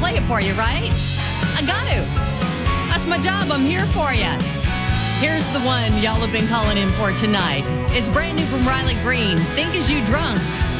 play it for you, right? I got to. That's my job. I'm here for you. Here's the one y'all have been calling in for tonight. It's brand new from Riley Green. Think As You Drunk.